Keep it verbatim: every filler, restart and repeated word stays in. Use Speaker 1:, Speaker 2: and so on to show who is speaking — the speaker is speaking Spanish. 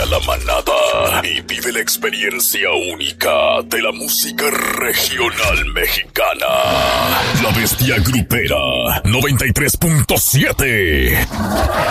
Speaker 1: la manada y vive la experiencia única de la música regional mexicana. La Bestia Grupera noventa y tres punto siete.